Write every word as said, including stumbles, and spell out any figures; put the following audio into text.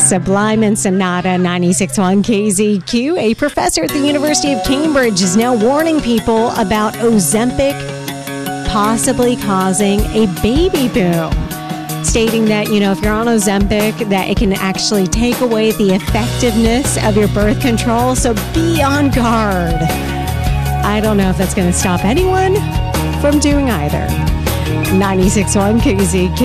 Sublime and Sonata, ninety-six point one K Z Q. A professor at the University of Cambridge is now warning people about Ozempic possibly causing a baby boom, stating that, you know, if you're on Ozempic, that it can actually take away the effectiveness of your birth control, so be on guard. I don't know if that's going to stop anyone from doing either. ninety-six point one K Z Q.